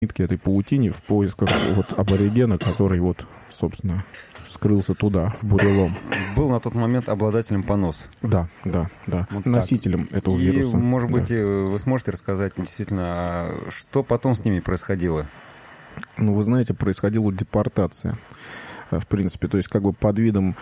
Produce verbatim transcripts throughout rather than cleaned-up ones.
нитке этой паутине в поисках вот аборигена, который вот, собственно, скрылся туда, в бурелом. Был на тот момент обладателем поноса. Да, да, да. Вот носителем так. этого И, вируса. может быть, да. вы сможете рассказать действительно, что потом с ними происходило? Ну, вы знаете, происходила депортация. В принципе, то есть как бы под видом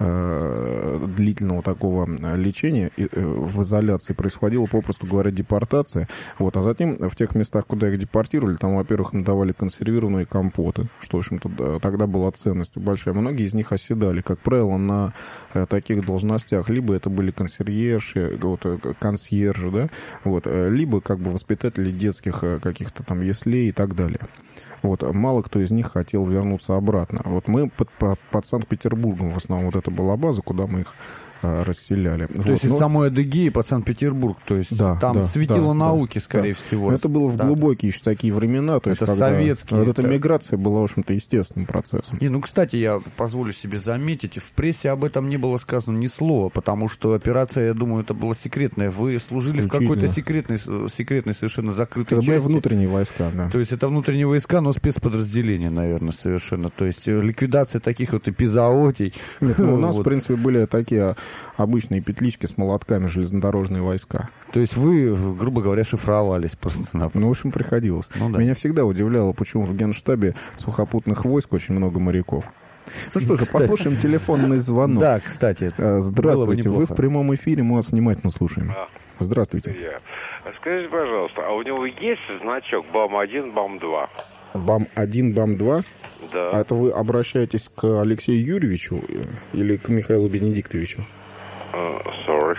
э, длительного такого лечения э, в изоляции происходила, попросту говоря, депортация. Вот, а затем в тех местах, куда их депортировали, там, во-первых, надавали консервированные компоты, что, в общем-то, да, тогда была ценностью большая. Многие из них оседали, как правило, на э, таких должностях. Либо это были консьержи, вот, консьержи, да, вот, либо как бы воспитатели детских э, каких-то там яслей и так далее. Вот, мало кто из них хотел вернуться обратно. Вот мы под, под, под Санкт-Петербургом, в основном, вот это была база, куда мы их а, расселяли. То вот, есть но... из самой Адыгеи под Санкт-Петербург, то есть да, там да, светило да, науки, да, скорее да. всего. Это было в да. глубокие еще такие времена, то есть это когда советские. вот эта это... миграция была, в общем-то, естественным процессом. Не, ну, кстати, я позволю себе заметить, в прессе об этом не было сказано ни слова, потому что операция, я думаю, это была секретная. Вы служили в какой-то секретной, секретной совершенно закрытой это части. были внутренние войска, да. То есть это внутренние войска, но спецподразделения, наверное, совершенно. То есть ликвидация таких вот эпизоотий. Нет, ну, у нас, вот. в принципе, были такие обычные петлички с молотками, железнодорожные войска. То есть вы, грубо говоря, шифровались просто-напросто. Ну, в общем, приходилось. Ну, да. Меня всегда удивляло, почему в Генштабе сухопутных войск очень много моряков. Ну что же, Кстати. послушаем телефонный звонок. Да, кстати. Здравствуйте, вы в прямом эфире, мы вас внимательно слушаем. А. Здравствуйте. Я. Скажите, пожалуйста, а у него есть значок бам один, бам два? бам один, бам два? Да. А это вы обращаетесь к Алексею Юрьевичу или к Михаилу Бенедиктовичу? Uh, sorry.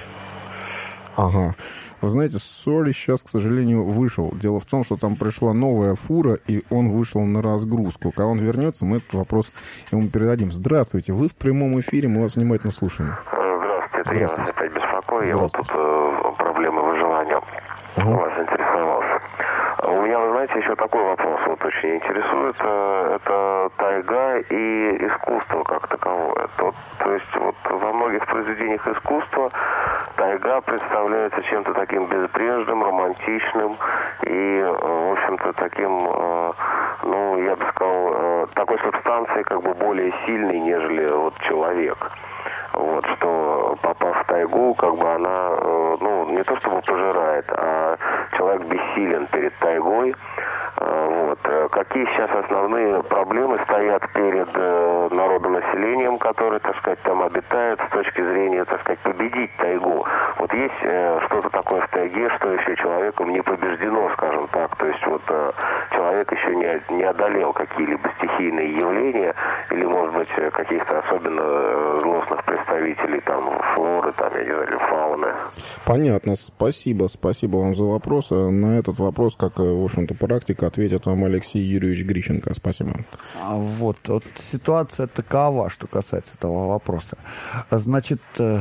Ага. Вы знаете, Сори сейчас, к сожалению, вышел. Дело в том, что там пришла новая фура, и он вышел на разгрузку. Когда он вернется, мы этот вопрос ему передадим. Здравствуйте, вы в прямом эфире, мы вас внимательно слушаем. Здравствуйте, это я вас опять беспокою. Я вот тут Здравствуйте. э, проблемы выживания Ага. вас интересовался. У меня, вы знаете, еще такой вопрос вот очень интересует. э, Это тайга и искусство как таковое. То, то есть вот во многих произведениях искусства тайга представляется чем-то таким безбрежным, романтичным и, э, в общем-то, таким, э, ну, я бы сказал, э, такой субстанцией как бы более сильной, нежели вот человек. Вот, что попав в тайгу, как бы она, э, ну, не то чтобы пожирает, а человек бессилен перед тайгой. Э, вот. Какие сейчас основные проблемы стоят перед э, народонаселением, которое, так сказать, там обитает с точки зрения, так сказать, победить тайгу? Вот есть э, что-то такое в тайге, что еще человеком не побеждено, скажем так. То есть вот э, человек еще не, не одолел какие-либо стихийные явления или, может быть, каких-то особенно э, злостных представителей там флоры, там, я не знаю, фауны. Понятно, спасибо, спасибо вам за вопрос. На этот вопрос, как, в общем-то, практика, ответит вам Алексей Юрьевич Грищенко. Спасибо. А вот, вот ситуация такова, что касается этого вопроса. Значит,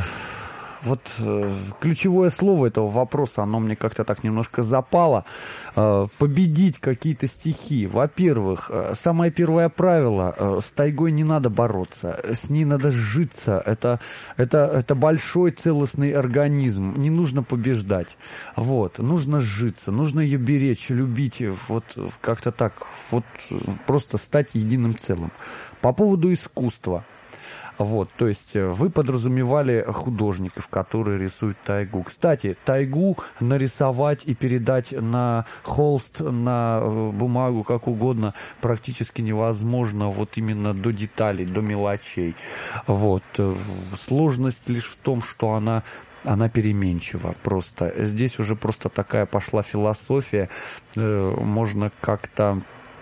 вот ключевое слово этого вопроса, оно мне как-то так немножко запало. Победить какие-то стихии. Во-первых, самое первое правило, с тайгой не надо бороться, с ней надо сжиться. Это, это, это большой целостный организм, не нужно побеждать. Вот, нужно сжиться, нужно ее беречь, любить, вот как-то так, вот просто стать единым целым. По поводу искусства. Вот, то есть вы подразумевали художников, которые рисуют тайгу. Кстати, тайгу нарисовать и передать на холст, на бумагу, как угодно, практически невозможно, вот именно до деталей, до мелочей. Вот. Сложность лишь в том, что она она переменчива просто. Здесь уже просто такая пошла философия, можно как-то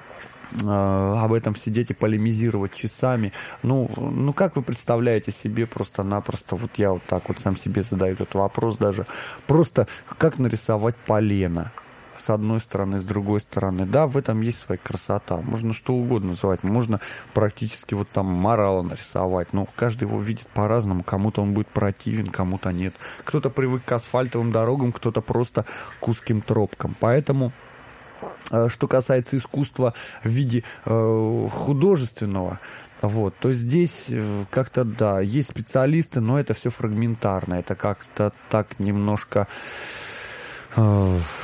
об этом сидеть и полемизировать часами. Ну, ну, как вы представляете себе просто-напросто, вот я вот так вот сам себе задаю этот вопрос даже, просто как нарисовать полено? С одной стороны, с другой стороны. Да, в этом есть своя красота. Можно что угодно называть. Можно практически вот там морала нарисовать. Но каждый его видит по-разному. Кому-то он будет противен, кому-то нет. Кто-то привык к асфальтовым дорогам, кто-то просто к узким тропкам. Поэтому что касается искусства в виде э, художественного, вот, то здесь э, как-то, да, есть специалисты, но это все фрагментарно, это как-то так немножко, э,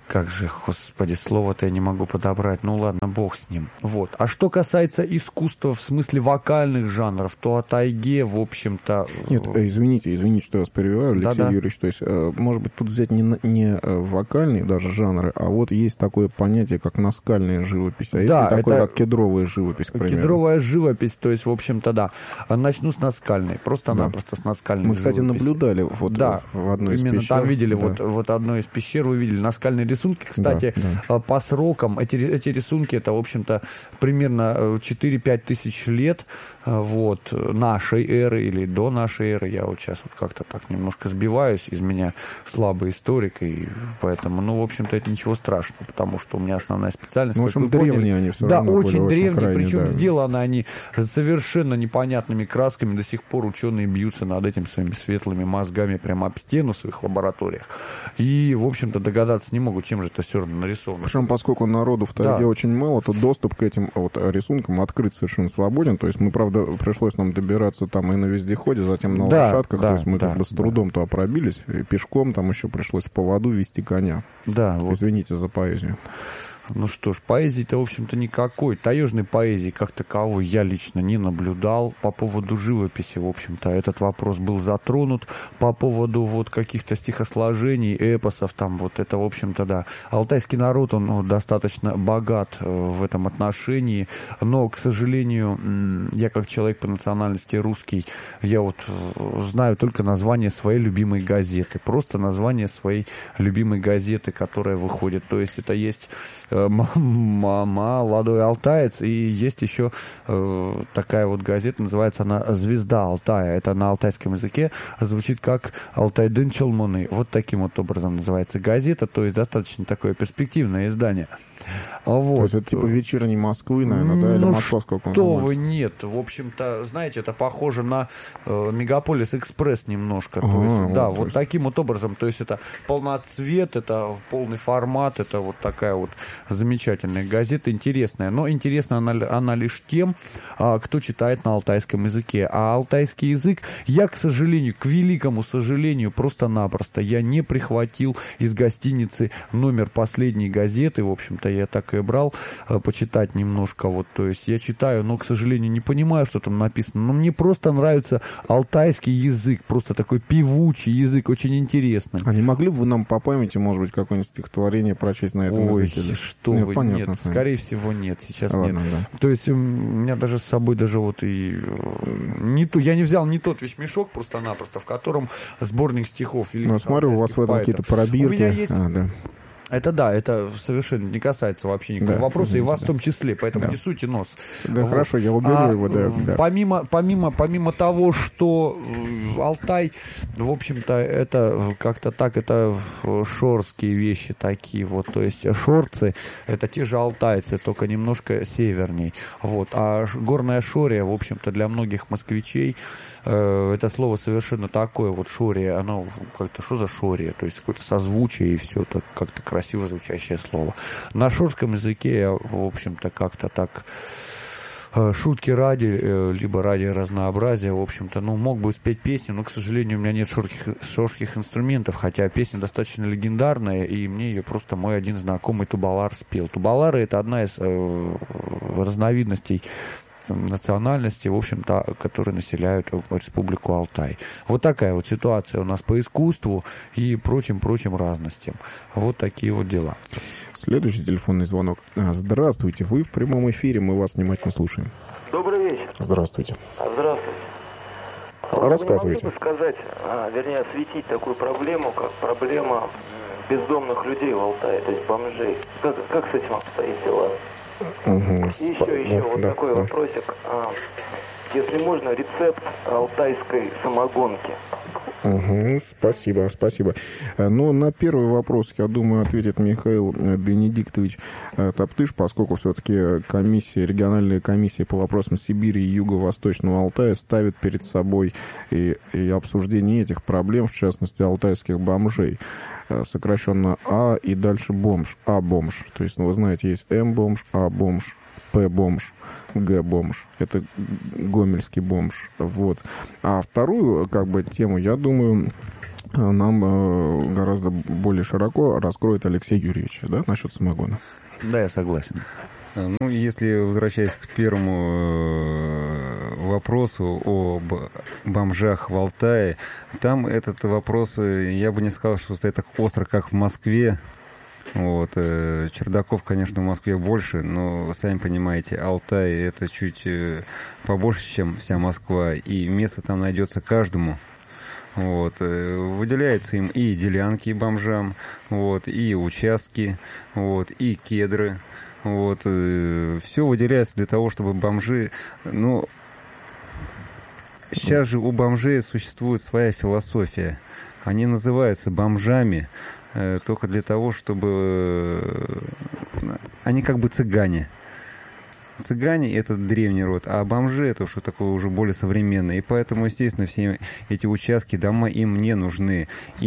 Как же, господи, слово-то я не могу подобрать. Ну ладно, бог с ним. Вот. А что касается искусства в смысле вокальных жанров, то о тайге, в общем-то... Нет, извините, извините, что я вас перебиваю, Алексей Да-да. Юрьевич. То есть, может быть, тут взять не, не вокальные даже жанры, а вот есть такое понятие, как наскальная живопись. А Да, есть такое, это как кедровая живопись, к примеру. Кедровая живопись, то есть, в общем-то, да. Начну с наскальной, просто-напросто Да. с наскальной Мы, кстати, живописи. наблюдали вот Да, в одной из именно пещер. там видели, Да. вот, вот одной из пещер вы видели наскальные рисунки. Кстати, Да, по срокам, эти, эти рисунки, это, в общем-то, примерно четыре-пять тысяч лет вот, нашей эры или до нашей эры. Я вот сейчас вот как-то так немножко сбиваюсь, из меня слабый историк, и поэтому, ну, в общем-то, это ничего страшного, потому что у меня основная специальность. Ну, в общем, как вы поняли, древние они все да, равно были, очень очень древние, крайне, причем да. сделаны они совершенно непонятными красками. До сих пор ученые бьются над этим своими светлыми мозгами прямо об стену в своих лабораториях. И, в общем-то, догадаться не могут, чем же это все равно нарисовано. Причем, поскольку народу в тайге Да. очень мало, то доступ к этим вот рисункам открыт совершенно свободен. То есть мы, правда, пришлось нам добираться там и на вездеходе, затем на Да, лошадках. да, то есть мы да, как бы с да. трудом туда пробились, и пешком там еще пришлось в поводу вести коня. Да, вот. Извините за поэзию. Ну что ж, поэзии-то, в общем-то, никакой. Таежной поэзии как таковой я лично не наблюдал. По поводу живописи, в общем-то, этот вопрос был затронут. По поводу вот каких-то стихосложений, эпосов, там вот это, в общем-то, да. Алтайский народ, он ну, достаточно богат э, в этом отношении. Но, к сожалению, м, я как человек по национальности русский, я вот э, знаю только название своей любимой газеты. Просто название своей любимой газеты, которая выходит. То есть это есть... «Молодой алтаец», и есть еще э, такая вот газета, называется она «Звезда Алтая». Это на алтайском языке звучит как «Алтайдын Челмуны». Вот таким вот образом называется газета, то есть достаточно такое перспективное издание. Вот. То есть это типа «Вечерней Москвы», наверное, да, или Ну, «Московского что комсомольца». вы, нет. В общем-то, знаете, это похоже на э, Мегаполис Экспресс немножко. То Ага, есть, вот, да, то вот есть. таким вот образом. То есть это полноцвет, это полный формат, это вот такая вот замечательная газета, интересная. Но интересна она, она лишь тем, а, кто читает на алтайском языке. А алтайский язык я, к сожалению, к великому сожалению, просто-напросто я не прихватил из гостиницы номер последней газеты. В общем-то, я так и брал э, почитать немножко. Вот, то есть я читаю, но, к сожалению, не понимаю, что там написано. Но мне просто нравится алтайский язык, просто такой певучий язык, очень интересный. А не могли бы вы нам по памяти, может быть, какое-нибудь стихотворение прочесть на этом Ой, языке? что Нет, вы, понятно, нет, понятно. скорее всего нет, сейчас Ладно, нет. да. То есть у меня даже с собой даже вот и э, не то, я не взял не тот вещмешок просто-напросто, в котором сборник стихов великих Ну, я смотрю, у вас в этом алтайских какие-то поэтов. пробирки. У меня есть. А, да. Это да, это совершенно не касается вообще никакого Да, вопроса, и вас да. в том числе, поэтому Да. не суйте нос. Да, Вот. хорошо, я уберу А, его, да, да. Помимо, помимо, помимо того, что э, Алтай, в общем-то, это э, как-то так, это э, шорские вещи такие, вот, то есть шорцы, это те же алтайцы, только немножко северней, вот, а ш- горная шория, в общем-то, для многих москвичей, э, это слово совершенно такое, вот шория, оно как-то, что за шория, то есть какое-то созвучие и все, так как-то красиво звучащее слово. На шорском языке я, в общем-то, как-то так э, шутки ради, э, либо ради разнообразия, в общем-то, ну, мог бы спеть песню, но, к сожалению, у меня нет шорских, шорских инструментов, хотя песня достаточно легендарная, и мне ее просто мой один знакомый тубалар спел. Тубалары — это одна из э, разновидностей национальности, в общем-то, которые населяют республику Алтай. Вот такая вот ситуация у нас по искусству и прочим-прочим разностям. Вот такие вот дела. Следующий телефонный звонок. А, Здравствуйте, вы в прямом эфире, мы вас внимательно слушаем. Добрый вечер. Здравствуйте. Здравствуйте. Рассказывайте. Вы не могли бы сказать, а, вернее, осветить такую проблему, как проблема м, бездомных людей в Алтае, то есть бомжей. Как, как с этим обстоит дела? Угу. И еще, еще вот такой вопросик. А, если можно, рецепт алтайской самогонки. Угу, спасибо, спасибо. Но на первый вопрос, я думаю, ответит Михаил Бенедиктович Топтыш, поскольку все-таки комиссия, региональная комиссия по вопросам Сибири и Юго-Восточного Алтая ставит перед собой и, и обсуждение этих проблем, в частности, алтайских бомжей. Сокращенно А и дальше бомж, А-бомж. То есть, ну, вы знаете, есть М-бомж, А-бомж, П-бомж, Г-бомж. Это гомельский бомж. Вот. А вторую, как бы, тему, я думаю, нам э, гораздо более широко раскроет Алексей Юрьевич, да, насчет самогона. Да, я согласен. Ну, если возвращаясь к первому вопросу об бомжах в Алтае, там этот вопрос, я бы не сказал, что стоит так остро, как в Москве. Вот. Чердаков, конечно, в Москве больше, но, сами понимаете, Алтай — это чуть побольше, чем вся Москва, и место там найдется каждому. Вот. Выделяются им и делянки бомжам, вот, и участки, вот, и кедры. Вот. Все выделяется для того, чтобы бомжи... Ну, сейчас же у бомжей существует своя философия. Они называются бомжами только для того, чтобы... Они как бы цыгане. Цыгане — это древний род, а бомжи — это что такое уже более современное. И поэтому, естественно, все эти участки, дома им не нужны.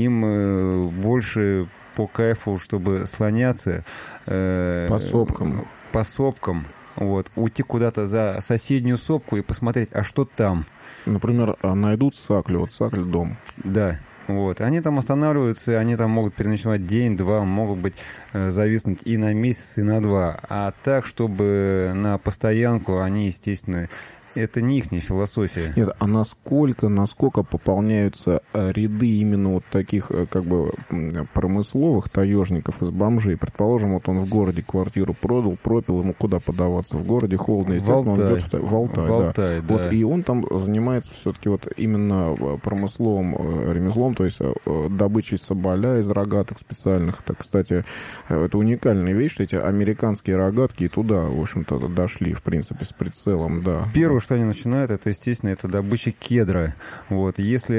Им больше по кайфу, чтобы слоняться... По сопкам. По сопкам. Вот. Уйти куда-то за соседнюю сопку и посмотреть, а что там. Например, найдут Саклю, вот Сакль дом. Да. Вот. Они там останавливаются, они там могут переночевать день-два, могут быть э, зависнуть и на месяц, и на два. А так, чтобы на постоянку, они, естественно, это не их философия. Нет, а насколько, насколько пополняются ряды именно вот таких, как бы, промысловых таежников из бомжей? Предположим, вот он в городе квартиру продал, пропил, ему куда подаваться? В городе холодно, естественно, в Алтай. он идет в, в Алтай, в Алтай, да. да. Вот, и он там занимается все-таки вот именно промысловым ремеслом, то есть добычей соболя из рогаток специальных. Это, кстати, это уникальная вещь, что эти американские рогатки и туда, в общем-то, дошли, в принципе, с прицелом, да. Первое, что они начинают, это, естественно, это добыча кедра. Вот.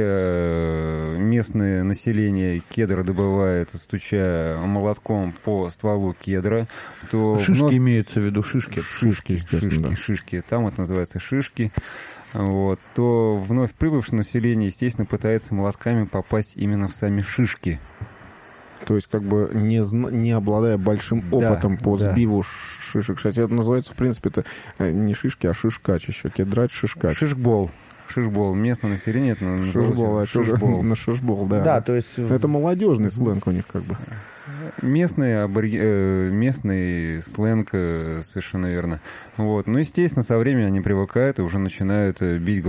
Если местное население кедра добывает, стуча молотком по стволу кедра, то... Шишки вновь... имеются в виду, шишки. Шишки, естественно, шишки, да. шишки. Там это называется шишки. Вот. То вновь прибывшее население, естественно, пытается молотками попасть именно в сами шишки. То есть, как бы, не, не обладая большим опытом, да, по да. сбиву шишек. Кстати, это называется, в принципе, это не шишки, а шишкач еще. Кедрать, шишкач. Шишбол. Шишбол. Местное население это называется шишбол. А шишбол. На шишбол, да. Да, то есть... Это молодежный сленг у них, как бы. Местный, абориг... местный сленг, совершенно верно. Вот. Ну, естественно, со временем они привыкают и уже начинают бить...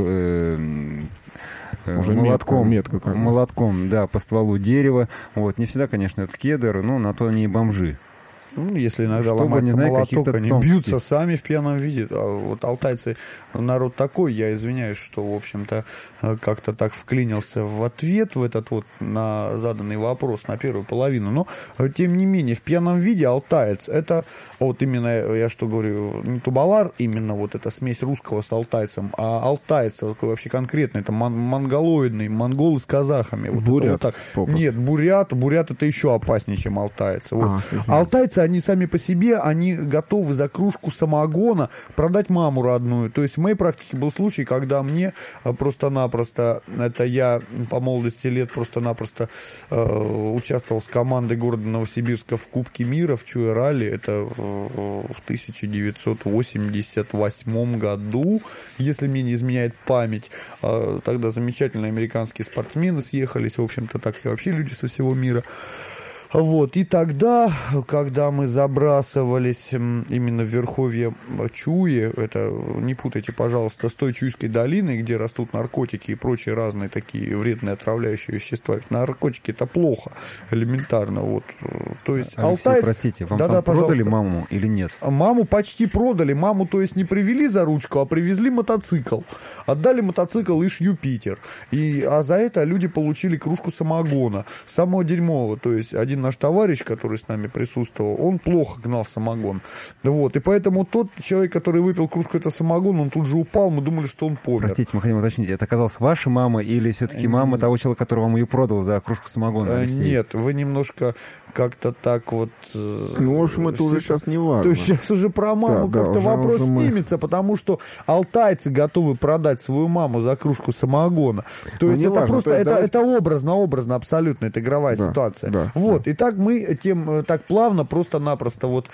Уже молотком, метко, метко молотком, да, по стволу дерева. Вот. Не всегда, конечно, это кедр, но на то они и бомжи. Ну, если иногда Чтобы, ломается не знаю, молоток, они тонкости. бьются сами в пьяном виде. А вот алтайцы, народ такой, я извиняюсь, что, в общем-то, как-то так вклинился в ответ в этот вот на заданный вопрос, на первую половину. Но, тем не менее, в пьяном виде алтаец, это вот именно, я что говорю, не тубалар, именно вот эта смесь русского с алтайцем, а алтаец, такой вообще конкретный, это мон- монголоидный, монголы с казахами. Вот бурят. Вот так. Нет, бурят, бурят это еще опаснее, чем алтаец. Вот. А, алтайцы, они сами по себе, они готовы за кружку самогона продать маму родную. То есть в моей практике был случай, когда мне просто-напросто, это я по молодости лет просто-напросто э, участвовал с командой города Новосибирска в Кубке мира, в Чуэ-ралли, это в тысяча девятьсот восемьдесят восьмом году, если мне не изменяет память. Э, тогда замечательные американские спортсмены съехались, в общем-то, так и вообще люди со всего мира. Вот, и тогда, когда мы забрасывались именно в верховье Чуи, это, не путайте, пожалуйста, с той Чуйской долиной, где растут наркотики и прочие разные такие вредные отравляющие вещества. Наркотики — это плохо, элементарно. Вот. То есть, Алексей, Алтай... простите, вам да, там да, продали пожалуйста. маму или нет? Маму почти продали. Маму, то есть, не привели за ручку, а привезли мотоцикл. Отдали мотоцикл Иж Юпитер. И, а за это люди получили кружку самогона. Самого дерьмового. То есть, один наш товарищ, который с нами присутствовал, он плохо гнал самогон. Вот. И поэтому тот человек, который выпил кружку этого самогона, он тут же упал, мы думали, что он помер. Простите, мы хотим уточнить, это оказалась ваша мама или все-таки мама того человека, который вам ее продал за кружку самогона, Алексей? Нет, вы немножко как-то так вот... Ну, в общем, это уже сейчас не важно. То есть сейчас уже про маму да, как-то да, вопрос мы... снимется, потому что алтайцы готовы продать свою маму за кружку самогона. То есть ну, это важно. просто, есть, это, давайте... это образно, образно абсолютно, это игровая да, ситуация. Да, вот, да. и так мы тем, так плавно, просто-напросто вот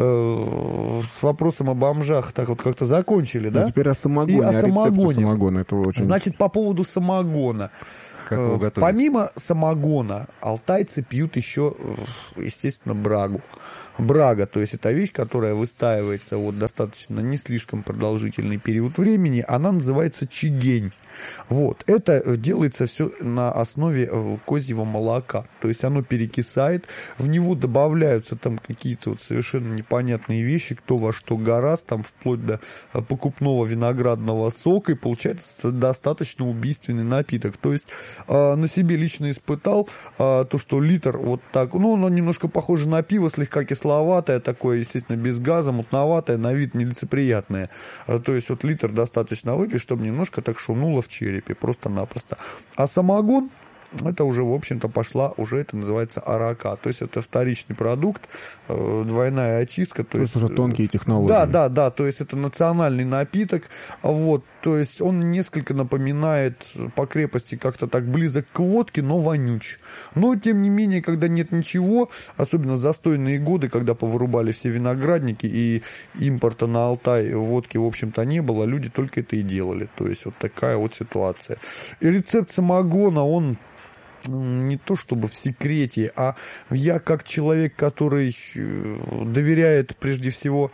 э, с вопросом о бомжах так вот как-то закончили, да? Ну, теперь о самогоне, и о о рецепте самогоне. самогона. Это очень... Значит, по поводу самогона. Как его готовить? Помимо самогона, алтайцы пьют еще, естественно, брагу. Брага, то есть это вещь, которая выстаивается вот достаточно не слишком продолжительный период времени, она называется чигень. Вот. Это делается все на основе козьего молока. То есть оно перекисает, в него добавляются там какие-то вот совершенно непонятные вещи, кто во что гораст, там вплоть до покупного виноградного сока, и получается достаточно убийственный напиток. То есть э, на себе лично испытал э, то, что литр вот так, ну, оно немножко похоже на пиво, слегка кисловатое, такое, естественно, без газа, мутноватое, на вид нелицеприятное. Э, то есть вот литр достаточно выпить, чтобы немножко так шумнуло в черепе, просто-напросто. А самогон, это уже, в общем-то, пошла, уже это называется арака. То есть это вторичный продукт, э, двойная очистка. То, то есть уже тонкие технологии. Да, да, да. То есть это национальный напиток. Вот, то есть он несколько напоминает по крепости как-то так близок к водке, но вонюч. Но, тем не менее, когда нет ничего, особенно застойные годы, когда повырубали все виноградники и импорта на Алтай водки, в общем-то, не было, люди только это и делали. То есть вот такая вот ситуация. И рецепт самогона, он не то чтобы в секрете, а я как человек, который доверяет прежде всего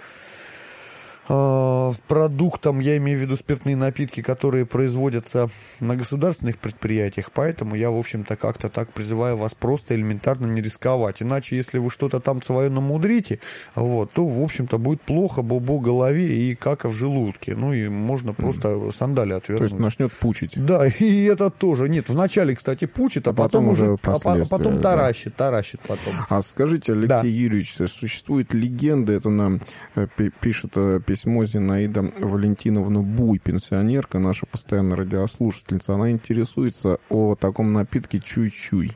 продуктам, я имею в виду спиртные напитки, которые производятся на государственных предприятиях, поэтому я, в общем-то, как-то так призываю вас просто элементарно не рисковать. Иначе, если вы что-то там свое намудрите, вот, то, в общем-то, будет плохо бобо голове и кака в желудке. Ну, и можно просто mm. сандали отвернуть. То есть начнет пучить. Да, и это тоже. Нет, вначале, кстати, пучит, а, а потом, потом уже а потом таращит, да. таращит потом. А скажите, Алексей да. Юрьевич, существует легенда, это нам пишет письмо Зинаида Валентиновна Буй, пенсионерка, наша постоянная радиослушательница. Она интересуется о таком напитке чуй-чуй.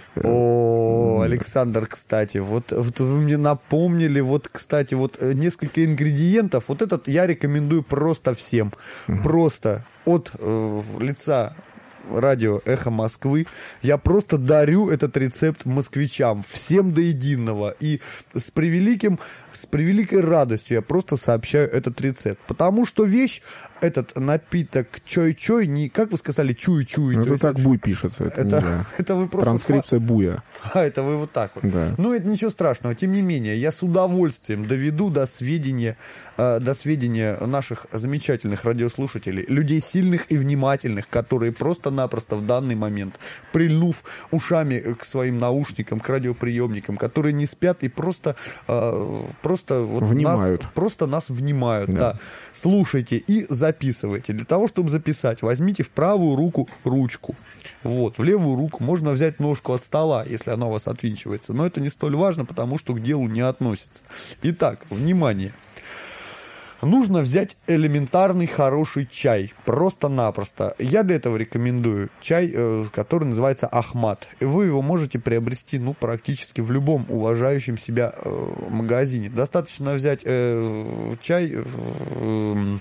О, Александр, кстати, вот, вот вы мне напомнили, вот, кстати, вот несколько ингредиентов. Вот этот я рекомендую просто всем. Uh-huh. Просто от э, лица радио «Эхо Москвы». Я просто дарю этот рецепт москвичам, всем до единого. И с превеликим, с превеликой радостью я просто сообщаю этот рецепт. Потому что вещь, этот напиток чой-чой, не, как вы сказали, чуй-чуй. Ну, это есть, так Буй пишется. Это, это, не, это вы просто... Транскрипция Буя. А, это вы вот так вот. Да. Ну, это ничего страшного. Тем не менее, я с удовольствием доведу до сведения, э, до сведения наших замечательных радиослушателей, людей сильных и внимательных, которые просто-напросто в данный момент, прильнув ушами к своим наушникам, к радиоприемникам, которые не спят и просто, э, просто, вот внимают. Нас, просто нас внимают. Да. Да. Слушайте и записывайте. Для того, чтобы записать, возьмите в правую руку ручку. Вот, в левую руку можно взять ножку от стола, если она у вас отвинчивается. Но это не столь важно, потому что к делу не относится. Итак, внимание. Нужно взять элементарный хороший чай. Просто-напросто. Я для этого рекомендую чай, который называется Ахмат. И вы его можете приобрести, ну, практически в любом уважающем себя магазине. Достаточно взять э, чай... Э,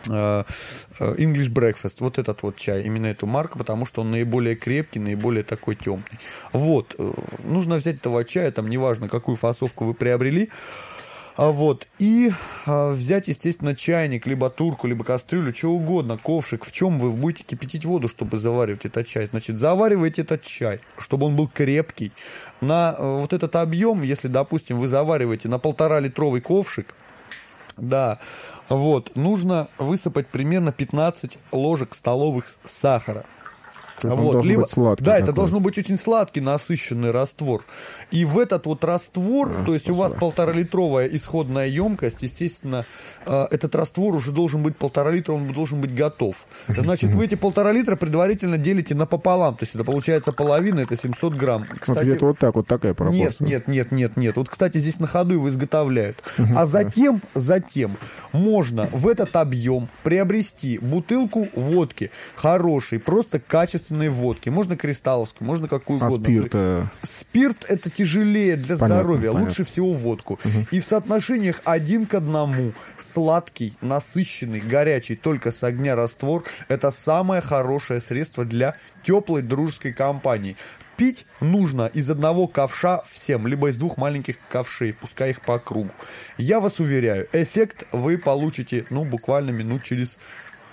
English Breakfast, вот этот вот чай, именно эту марку, потому что он наиболее крепкий, наиболее такой темный. Вот, нужно взять этого чая, там неважно, какую фасовку вы приобрели, вот, и взять, естественно, чайник, либо турку, либо кастрюлю, что угодно, ковшик, в чем вы будете кипятить воду, чтобы заваривать этот чай. Значит, заваривайте этот чай, чтобы он был крепкий. На вот этот объем, если, допустим, вы завариваете на полтора-литровый ковшик, да, вот, нужно высыпать примерно пятнадцать ложек столовых сахара. Вот, либо, сладкий да, такой. Это должно быть очень сладкий, насыщенный раствор. И в этот вот раствор, а, то есть у вас полторалитровая исходная емкость, естественно, этот раствор уже должен быть полтора литра, он должен быть готов. Значит, вы эти полтора литра предварительно делите напополам, то есть это получается половина, это семьсот грамм. Кстати, вот где-то вот так, вот такая пропорция. Нет, нет, нет, нет, нет. Вот, кстати, здесь на ходу его изготовляют. А затем, затем можно в этот объем приобрести бутылку водки хорошей, просто качественной водки. Можно кристалловскую, можно какую а угодно. Спирт, э... спирт это тяжелее для понятно, здоровья. понятно. Лучше всего водку. Угу. И в соотношениях один к одному сладкий, насыщенный, горячий, только с огня раствор это самое хорошее средство для теплой дружеской компании. Пить нужно из одного ковша всем, либо из двух маленьких ковшей, пускай их по кругу. Я вас уверяю, эффект вы получите, ну, буквально минут через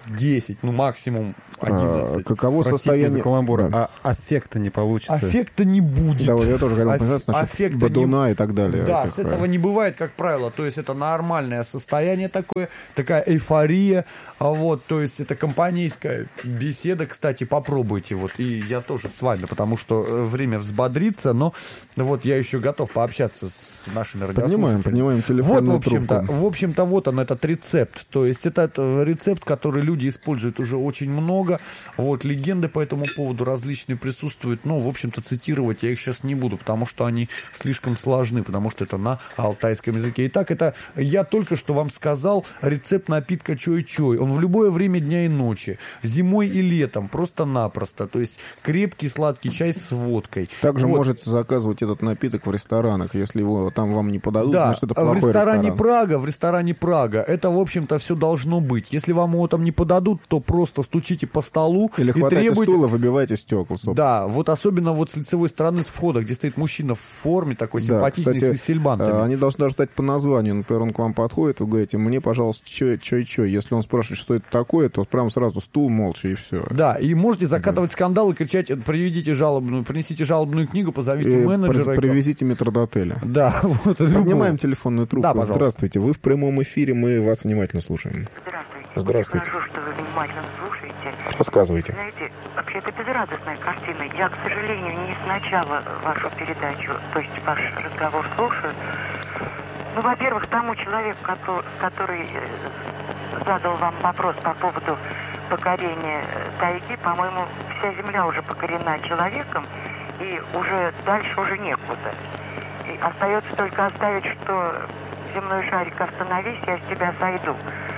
десять, ну максимум одиннадцать. А, каково Простите состояние... за каламбур, Да. а аффекта не получится? Аффекта не будет. Да, вот я тоже хотел Аф- сказать, значит, аффекта бадуна не- и так далее. Да, Такое. с этого не бывает, как правило. То есть это нормальное состояние такое, такая эйфория. А вот, то есть это компанейская беседа. Кстати, попробуйте. Вот, и я тоже с вами, потому что э, время взбодриться, но вот я еще готов пообщаться с нашими Поднимаем, радиослушателями. поднимаем Вот, в телефонную общем-то, трубку. в общем-то, вот он, этот рецепт. То есть это э, рецепт, который люди используют уже очень много. Вот, легенды по этому поводу различные присутствуют. Ну, в общем-то, цитировать я их сейчас не буду, потому что они слишком сложны, потому что это на алтайском языке. Итак, это я только что вам сказал рецепт напитка чой-чой. Он в любое время дня и ночи, зимой и летом, просто-напросто. То есть крепкий сладкий чай с водкой. Также Вот. можете заказывать этот напиток в ресторанах, если его там вам не подадут, Да, значит, это в плохой ресторане ресторан. Прага, в ресторане Прага, это, в общем-то, все должно быть. Если вам его там не подадут, то просто стучите по столу Или и хватайте требуйте... стула, выбивайте стекла, собственно. Да, вот особенно вот с лицевой стороны с входа, где стоит мужчина в форме такой Да, симпатичный, кстати, с сельбантами. э, они должны даже стать по названию. Например, он к вам подходит, вы говорите, мне, пожалуйста, чой, чой, чой. Если он спрашивает, что это такое, то прям сразу стул молча и все. Да, и можете закатывать скандал и кричать, приведите жалобную, принесите жалобную книгу, позовите И менеджера. при- привезите метрдотеля. Да, вот. Поднимаем любого. телефонную трубку. Да, пожалуйста. Здравствуйте, вы в прямом эфире, мы вас внимательно слушаем. Здравствуйте. Здравствуйте. Очень хорошо, что вы внимательно слушаете. Рассказывайте. Знаете, вообще это безрадостная картина. Я, к сожалению, не сначала вашу передачу, то есть ваш разговор слушаю. Ну, во-первых, тому человеку, кото- который э, задал вам вопрос по поводу покорения э, тайги, по-моему, вся земля уже покорена человеком, и уже дальше уже некуда. И остается только оставить, что земной шарик, остановись, я с тебя сойду.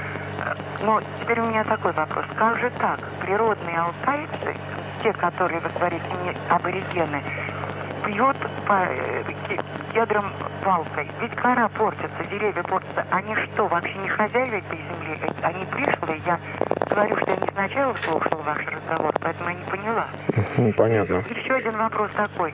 Но теперь у меня такой вопрос. Как же так? Природные алтайцы, те, которые, вы говорите, не аборигены, бьют по э, ке- кедрам палкой. Ведь кора портится, деревья портятся. Они что, вообще не хозяева этой земли? Э, Они пришлые? Я говорю, что я не сначала слушала ваш разговор, поэтому я не поняла. Понятно. Еще один вопрос такой.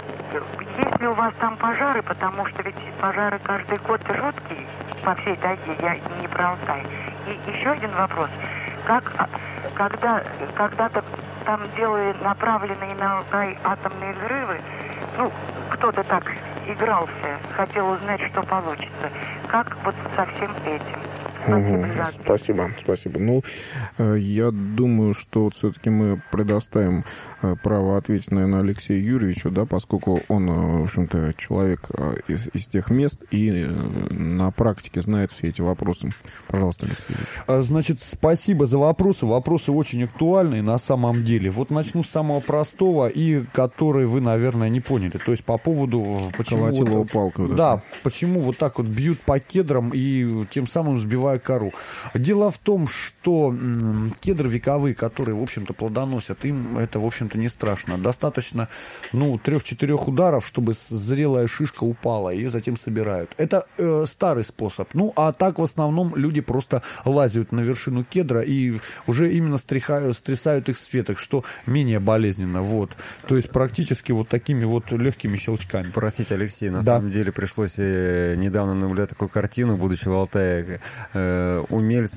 Есть ли у вас там пожары, потому что ведь пожары каждый год жуткие по всей тайге, я не про Алтай. И еще один вопрос. Как, а, когда, когда-то там делали направленные на Алтай атомные взрывы, ну, кто-то так игрался, хотел узнать, что получится. Как вот со всем этим? Спасибо Мгм. за ответ. Спасибо, спасибо. Ну, э, я думаю, что вот все-таки мы предоставим э, право ответить, наверное, Алексею Юрьевичу, да, поскольку он, э, в общем-то, человек э, из, из тех мест и э, на практике знает все эти вопросы. Пожалуйста, Алексей Юрьевич. А, Значит, спасибо за вопросы. Вопросы очень актуальные на самом деле. Вот начну с самого простого и который вы, наверное, не поняли. То есть по поводу... Почему Колотилова вот- палка вот Да, эта. почему вот так вот бьют по кедрам и тем самым сбивая кору. Дело в том, что м, кедры вековые, которые, в общем-то, плодоносят, им это, в общем-то, не страшно. Достаточно, ну, трех-четырех ударов, чтобы с- зрелая шишка упала, и ее затем собирают. Это э, старый способ. Ну, а так, в основном, люди просто лазят на вершину кедра и уже именно стряхают, стрясают их с веток, что менее болезненно. Вот. То есть практически вот такими вот легкими щелчками. Простите, Алексей, на Да. самом деле пришлось э, недавно наблюдать такую картину, будучи в Алтае. Э, умельцы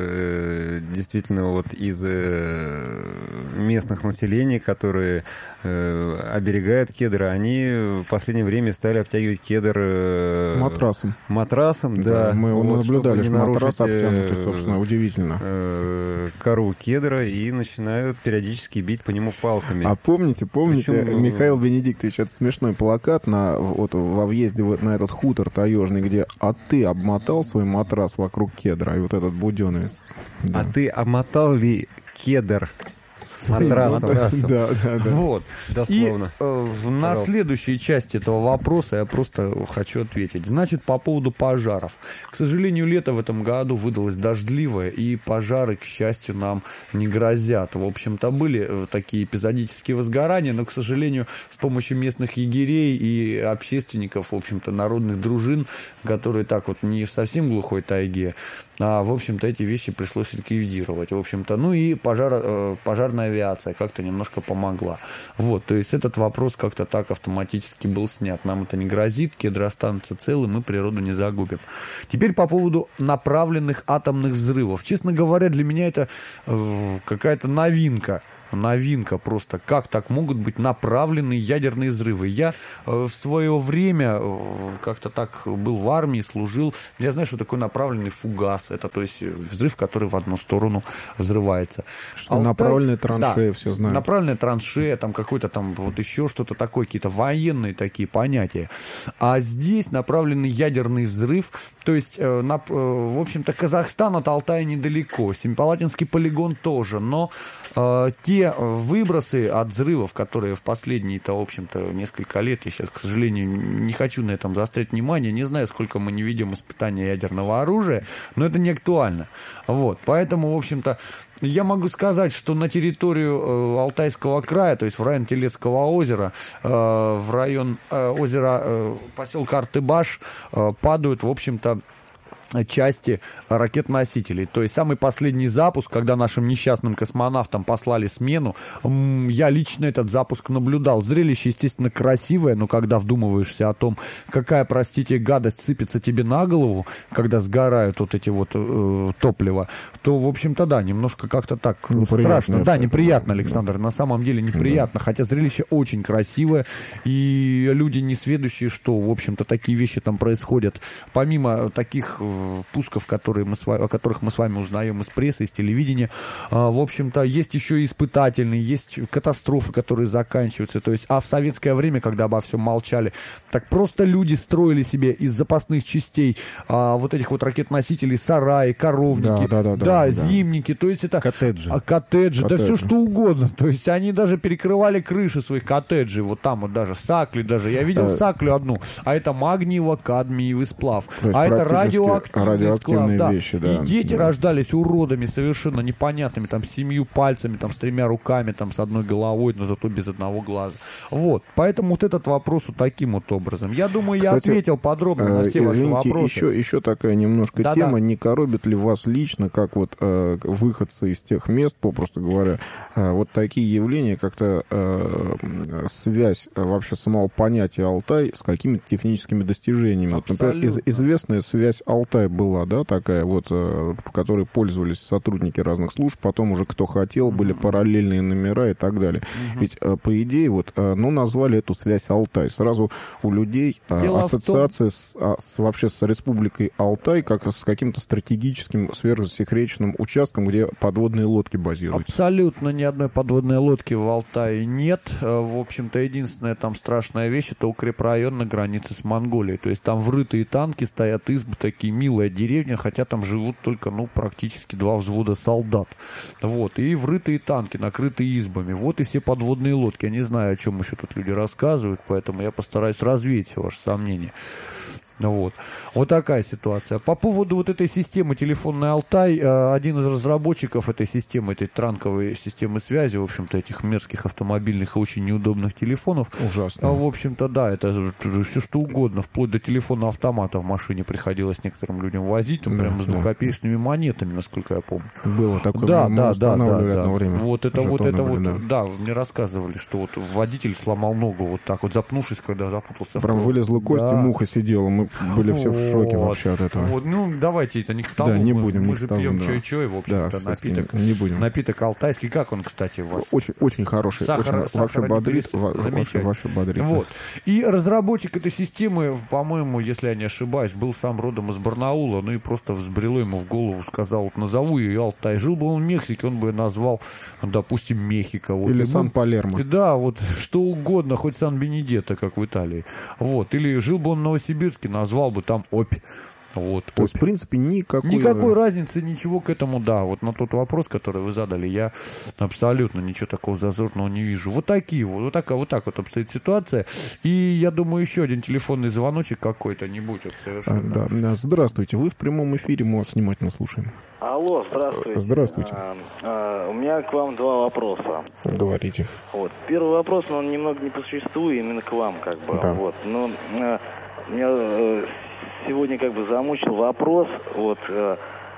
э, действительно вот из э, местных населений, которые э, оберегают кедры, они в последнее время стали обтягивать кедр э, Матрасом. матрасом, да. Мы вот, наблюдали, чтобы не что матрас нарушить, э, обтянутый, собственно, удивительно. э, кору кедра и начинают периодически бить по нему палками. А помните, помните, Причем, Михаил Венедиктович, это смешной плакат на, вот, во въезде вот на этот хутор таежный, где «А ты обмотал свой матрас вокруг кедра», и вот этот буденовец. А ты обмотал ли кедр матрасом? Да, да, да. Вот. Дословно. И э, в- на Пожалуйста. следующей части этого вопроса я просто хочу ответить. Значит, по поводу пожаров. К сожалению, лето в этом году выдалось дождливое, и пожары, к счастью, нам не грозят. В общем-то, были э, такие эпизодические возгорания, но, к сожалению, с помощью местных егерей и общественников, в общем-то, народных дружин, которые так вот не в совсем глухой тайге, а, в общем-то, эти вещи пришлось ликвидировать. В общем-то, ну и пожар, э, пожарная авиация как-то немножко помогла. Вот, то есть этот вопрос как-то так автоматически был снят. Нам это не грозит, кедры останутся целы, мы природу не загубим. Теперь по поводу направленных атомных взрывов. Честно говоря, для меня это э, какая-то новинка. Новинка просто. Как так могут быть направленные ядерные взрывы? Я э, в свое время э, как-то так был в армии, служил. Я знаю, что такое направленный фугас. Это то есть взрыв, который в одну сторону взрывается. Что Алтай... направленные траншеи, да, все знают. Направленная траншея, там какой-то там вот еще что-то такое, какие-то военные такие понятия. А здесь направленный ядерный взрыв. То есть, э, на, э, в общем-то, Казахстан от Алтая недалеко. Семипалатинский полигон тоже. Но э, те выбросы от взрывов, которые в последние-то, в общем-то, несколько лет, я сейчас, к сожалению, не хочу на этом заострять внимание, не знаю, сколько мы не ведем испытания ядерного оружия, но это не актуально. Вот, поэтому, в общем-то, я могу сказать, что на территорию э, Алтайского края, то есть в район Телецкого озера, э, в район э, озера э, поселка Артыбаш э, падают, в общем-то, части ракет-носителей. То есть самый последний запуск, когда нашим несчастным космонавтам послали смену, я лично этот запуск наблюдал. Зрелище, естественно, красивое, но когда вдумываешься о том, какая, простите, гадость сыпется тебе на голову, когда сгорают вот эти вот э, топлива, то, в общем-то, да, немножко как-то так неприятно, страшно. Да, неприятно, Александр, да. На самом деле неприятно, да. Хотя зрелище очень красивое, и люди несведущие, что, в общем-то, такие вещи там происходят. Помимо таких пусков, которые мы с вами, о которых мы с вами узнаем из прессы, из телевидения. В общем-то, есть еще и испытательные, есть катастрофы, которые заканчиваются. То есть, а в советское время, когда обо всем молчали, так просто люди строили себе из запасных частей а, вот этих вот ракет-носителей сараи, коровники, да, да, да, да, да, зимники, то есть это коттеджи, а, коттеджи, коттеджи, да все что угодно. То есть они даже перекрывали крыши своих коттеджей, вот там вот даже сакли даже. Я видел а... саклю одну, а это магниево-кадмиевый сплав, а это радиоактивный радиоактивные склад, вещи, да. да. И дети да. рождались уродами совершенно непонятными, там, с семью пальцами, там, с тремя руками, там, с одной головой, но зато без одного глаза. Вот. Поэтому вот этот вопрос вот таким вот образом. Я думаю, я Кстати, ответил подробно э, на все ваши вопросы. Еще, еще такая немножко да, тема. Да. Не коробит ли вас лично, как вот э, выходцы из тех мест, попросту говоря, э, вот такие явления, как-то э, связь э, вообще самого понятия Алтай с какими-то техническими достижениями? Вот, например, из, известная связь Алтай была, да, такая вот, в которой пользовались сотрудники разных служб, потом уже кто хотел, были параллельные номера и так далее. Uh-huh. Ведь, по идее, вот, ну, назвали эту связь Алтай. Сразу у людей Дело ассоциация с, с, вообще с Республикой Алтай как с каким-то стратегическим сверхзасекреченным участком, где подводные лодки базируются. Абсолютно ни одной подводной лодки в Алтае нет. В общем-то, единственная там страшная вещь — это укрепрайон на границе с Монголией. То есть там врытые танки стоят, избы такие, милая деревня, хотя там живут только, ну, практически два взвода солдат. Вот. И врытые танки, накрытые избами. Вот и все подводные лодки. Я не знаю, о чем еще тут люди рассказывают, поэтому я постараюсь развеять все ваши сомнения. Вот. Вот такая ситуация. По поводу вот этой системы телефонной Алтай, один из разработчиков этой системы, этой транковой системы связи, в общем-то, этих мерзких автомобильных и очень неудобных телефонов. Ужасно. В общем-то, да, это все что угодно, вплоть до телефона автомата в машине приходилось некоторым людям возить, там, да, прямо с двухкопеечными монетами, насколько я помню. Было такое, да, мы да, да, да, одно время. Вот это вот, это вот, да. да, мне рассказывали, что вот водитель сломал ногу вот так вот, запнувшись, когда запутался. Прям вылезла кость, да. И муха сидела, мы были все в шоке вот. Вообще от этого. Вот, ну, давайте это не к тому. Да, не мы, будем. Мы не же тому, пьем да. чай-чай, в общем-то, да, напиток. Не будем. Напиток алтайский. Как он, кстати, у вас? Очень, очень хороший. Сахар, очень, вообще бодрит. Вообще, вообще бодрит. Вот. И разработчик этой системы, по-моему, если я не ошибаюсь, был сам родом из Барнаула, ну и просто взбрело ему в голову, сказал, вот назову ее Алтай. Жил бы он в Мексике, он бы назвал, допустим, Мехико. Вот. Или ему... Сан-Палермо. Да, вот что угодно, хоть Сан-Бенедетто, как в Италии. Вот. Или жил бы он в Новосибирске, назвал бы там Обь. Вот. То есть, в принципе, никакой... Никакой разницы, ничего к этому, да. Вот на тот вопрос, который вы задали, я абсолютно ничего такого зазорного не вижу. Вот такие вот, вот так, вот так вот обстоит ситуация. И я думаю, еще один телефонный звоночек какой-то не будет совершенно. А, да. Здравствуйте, вы в прямом эфире, мы вас внимательно слушаем. Алло, здравствуйте. Здравствуйте. А, а, у меня к вам два вопроса. Говорите. Вот. Первый вопрос, но он немного не по существу, именно к вам, как бы. Да. Вот. Но а, меня... А, сегодня как бы замучил вопрос, вот, э,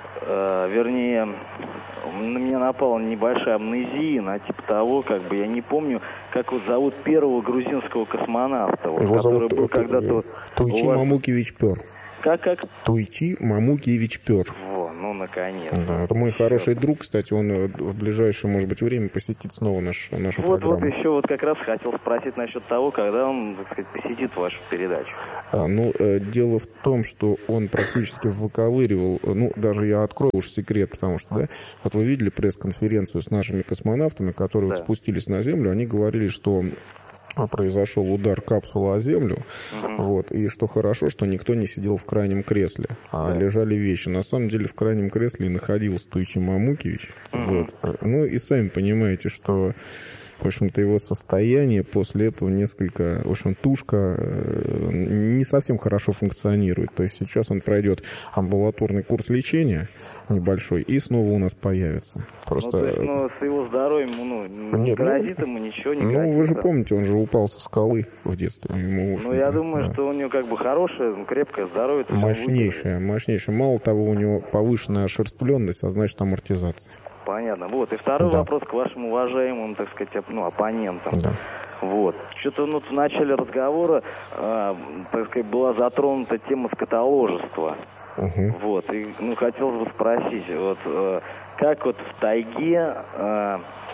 э, вернее, на меня напала небольшая амнезия, на типа того, как бы я не помню, как вот зовут первого грузинского космонавта, вот, Его который зовут был когда-то... Туйчи у вас- Мамукевич Пер. Как, как? Туйчи Мамукевич Пер. Во, ну, наконец. Да, это мой хороший друг, кстати, он э, в ближайшее, может быть, время посетит снова наш, нашу Вот, программу. вот еще вот как раз хотел спросить насчет того, когда он, так сказать, посетит вашу передачу. А, ну, э, дело в том, что он практически выковыривал, э, ну, даже я открою уж секрет, потому что, да, вот вы видели пресс-конференцию с нашими космонавтами, которые Да. вот спустились на Землю, они говорили, что произошел удар капсулы о Землю, Угу. вот, и что хорошо, что никто не сидел в крайнем кресле, а Да. лежали вещи. На самом деле в крайнем кресле и находился Туйчи Мамукевич. Мгм. Вот. Ну и сами понимаете, что, в общем-то, его состояние после этого несколько, в общем, тушка э, не совсем хорошо функционирует. То есть сейчас он пройдет амбулаторный курс лечения небольшой и снова у нас появится. Просто... Ну, то есть, ну, с его здоровьем, ну, не Нет, грозит ему ничего, не Ну, грозит. вы же да? помните, он же упал со скалы в детстве. Ему, в Ну, я общем-то, думаю, да. что у него как бы хорошее, ну, крепкое здоровье. то есть он выдержит. Мощнейшая, мощнейшая. Мало того, у него повышенная ошерстленность, а значит амортизация. Понятно. Вот. И второй Да. вопрос к вашим уважаемым, так сказать, оп- ну, оппонентам. Да. Вот. Что-то ну, в начале разговора, э, так сказать, была затронута тема скотоложества. Угу. Вот. И, ну, хотелось бы спросить, вот, э, как вот в тайге э,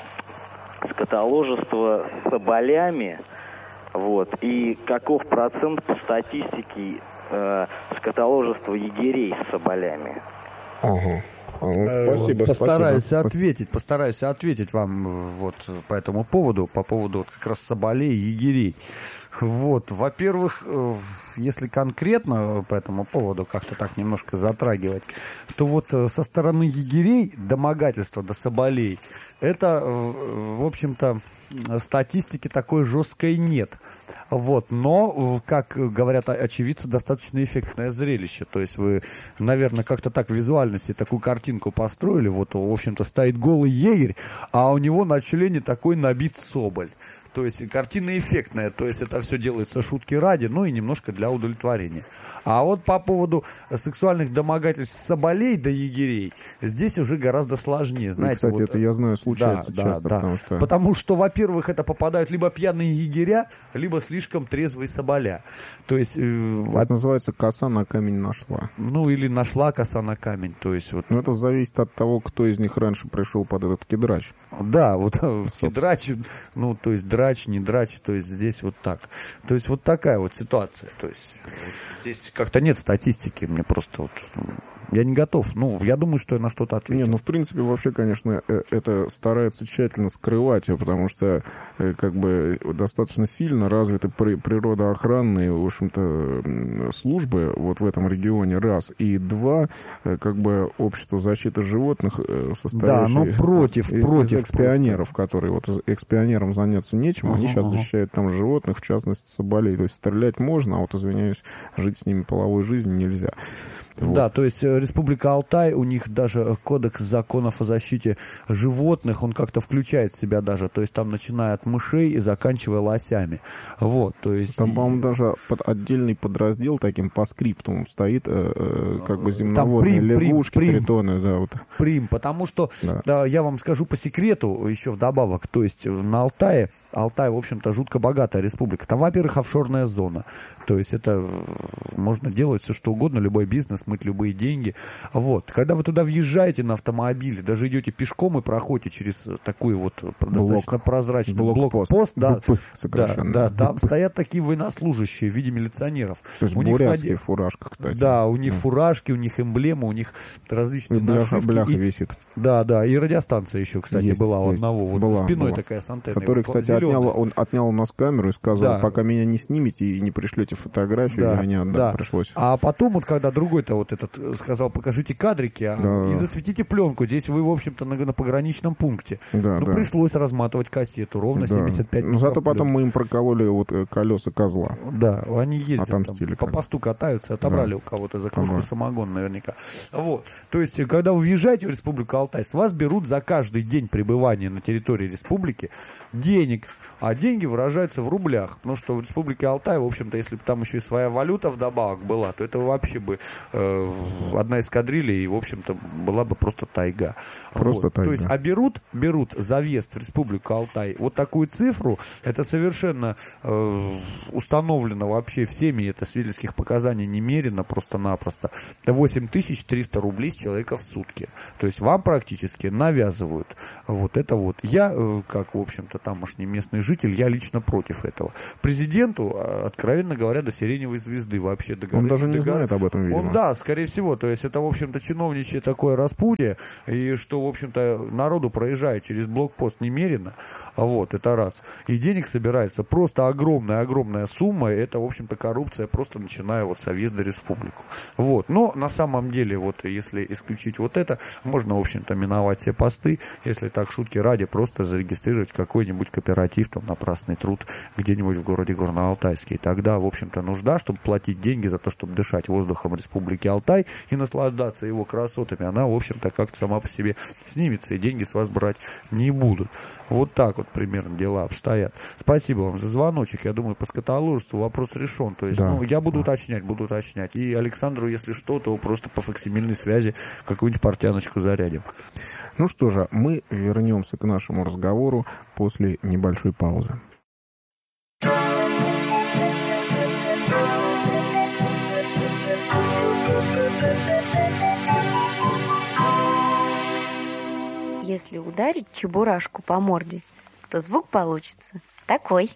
скотоложество с соболями, вот, и каков процент по статистике э, скотоложества егерей с соболями? Ага. А, ну, Э, спасибо, Постараюсь спасибо. ответить, постараюсь ответить вам э, вот по этому поводу, по поводу вот как раз соболей и егерей. Вот, во-первых, э, если конкретно по этому поводу как-то так немножко затрагивать, то вот э, со стороны егерей домогательства до соболей, это, э, в общем-то, статистики такой жесткой нет. Вот, но, э, как говорят очевидцы, достаточно эффектное зрелище. То есть вы, наверное, как-то так визуально себе такую картинку построили. Вот, в общем-то, стоит голый егерь, а у него на члене такой набит соболь. То есть картина эффектная, то есть это все делается шутки ради, ну и немножко для удовлетворения. А вот по поводу сексуальных домогательств соболей до егерей, здесь уже гораздо сложнее. Знаете, Кстати, вот, это, я знаю, случается да, часто, да, да. потому что... Потому что, во-первых, это попадают либо пьяные егеря, либо слишком трезвые соболя. То есть, э, Это называется «коса на камень нашла». ну или нашла коса на камень. То есть, вот, Но это зависит от того, кто из них раньше пришел под этот кидрач. да, вот драч, ну, то есть драч, не драч, то есть здесь вот так. То есть вот такая вот ситуация. То есть вот здесь как-то нет статистики, мне просто вот... Я не готов. Ну, я думаю, что я на что-то ответил. Не, ну, в принципе, вообще, конечно, э, это стараются тщательно скрывать, потому что, э, как бы, достаточно сильно развиты при- природоохранные, в общем-то, м, службы вот в этом регионе, раз. И два, э, как бы, общество защиты животных, э, состоящее... Да, но против, из, против из экспионеров, которые, вот, экспионерам заняться нечем, они Ага, сейчас ага. защищают там животных, в частности, соболей. То есть стрелять можно, а вот, извиняюсь, жить с ними половой жизнью нельзя. Вот. Да, то есть э, Республика Алтай, у них даже кодекс законов о защите животных, он как-то включает в себя даже, то есть там начиная от мышей и заканчивая лосями. Вот, то есть... Там, по-моему, даже под отдельный подраздел таким по скриптуму стоит, э, э, как бы земноводные прим, прим, лягушки, прим. тритоны, да, вот. Прим, потому что, Да. да, я вам скажу по секрету, еще вдобавок, то есть на Алтае, Алтай, в общем-то, жутко богатая республика. Там, во-первых, офшорная зона, то есть это э, можно делать все, что угодно, любой бизнес, мыть любые деньги. Вот, когда вы туда въезжаете на автомобиле, даже идете пешком и проходите через такой вот достаточно прозрачный блокпост. блокпост, да, БП да, сокращенно. да, там стоят такие военнослужащие в виде милиционеров. То есть У них бурятские наде- фуражка, кстати. Да, у них Да. фуражки, у них эмблемы, у них И различные бляха, нашивки. бляха И- висит. Да, да, и радиостанция еще, кстати, Есть, была у есть. одного. Вот Была, спиной была. такая с антенной. Который, вот, кстати, зелёная. отнял, он отнял у нас камеру и сказал, Да. пока меня не снимете и не пришлете фотографию, Да, я не отдам, да. пришлось. А потом, вот когда другой-то вот этот э, сказал, покажите кадрики, а, Да. и засветите пленку. Здесь вы, в общем-то, на, на пограничном пункте. Да, ну, да. пришлось разматывать кассету, ровно Да. семьдесят пять Но зато метров потом пленки. мы им прокололи вот э, колеса козла. Да, они ездят, Отомстили там, по как. посту катаются, отобрали Да. у кого-то за кружку Ага. самогон наверняка. Вот. То есть, э, когда вы въезжаете в Республику Алтай, с вас берут за каждый день пребывания на территории республики денег а деньги выражаются в рублях, потому что в Республике Алтай, в общем-то, если бы там еще и своя валюта вдобавок была, то это вообще бы э, одна эскадрилья, и, в общем-то, была бы просто тайга. Просто вот. тайга. То есть, а берут, берут за въезд в Республику Алтай вот такую цифру, это совершенно э, установлено вообще всеми, это свидетельских показаний немерено просто-напросто, это восемь тысяч триста рублей с человека в сутки. То есть, вам практически навязывают вот это вот. Я, э, как, в общем-то, тамошний местный житель, я лично против этого. Президенту, откровенно говоря, до сиреневой звезды вообще договорить. Он даже не договор... знает об этом, видимо. Он, да, скорее всего. То есть, это, в общем-то, чиновничье такое распутье, и что, в общем-то, народу проезжает через блокпост немерено, вот, это раз. И денег собирается просто огромная-огромная сумма, это, в общем-то, коррупция, просто начиная вот с въезда в республику. Вот, но на самом деле, вот, если исключить вот это, можно, в общем-то, миновать все посты, если так, шутки ради, просто зарегистрировать какой-нибудь кооператив, там, напрасный труд где-нибудь в городе Горно-Алтайске. И тогда, в общем-то, нужда, чтобы платить деньги за то, чтобы дышать воздухом Республики Алтай и наслаждаться его красотами, она, в общем-то, как-то сама по себе снимется, и деньги с вас брать не будут. Вот так вот примерно дела обстоят. Спасибо вам за звоночек. Я думаю, по скотоложеству вопрос решен. То есть, да, ну, я буду да. уточнять, буду уточнять. И Александру, если что, то просто по факсимильной связи какую-нибудь портяночку зарядим. Ну что же, мы вернемся к нашему разговору после небольшой паузы. Если ударить чебурашку по морде, то звук получится такой.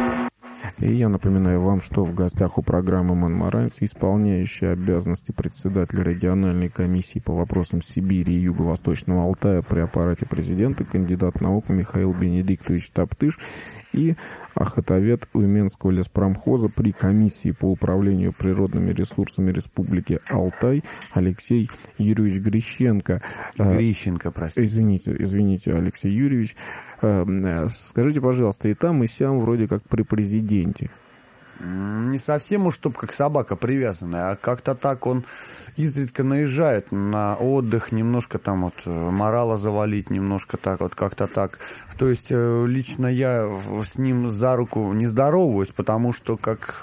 И я напоминаю вам, что в гостях у программы «Монмаранец» исполняющий обязанности председателя региональной комиссии по вопросам Сибири и Юго-Восточного Алтая при аппарате президента, кандидат наук Михаил Бенедиктович Топтыш и охотовед Уйменского леспромхоза при комиссии по управлению природными ресурсами Республики Алтай Алексей Юрьевич Грищенко. Грищенко, простите. Извините, извините, Алексей Юрьевич. Скажите, пожалуйста, и там, и сям вроде как при президенте. Не совсем уж, чтоб как собака привязанная, а как-то так он изредка наезжает на отдых, немножко там вот морала завалить, немножко так вот, как-то так. То есть лично я с ним за руку не здороваюсь, потому что как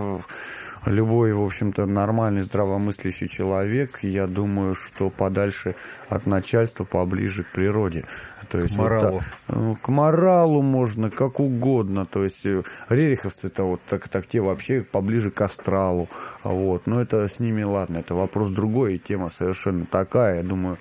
любой, в общем-то, нормальный, здравомыслящий человек, я думаю, что подальше от начальства, поближе к природе. То есть, к моралу. Вот, к моралу можно, как угодно. То есть рериховцы-то вот так, так те вообще поближе к астралу. Вот. Но это с ними, ладно, это вопрос другой, и тема совершенно такая. Я думаю,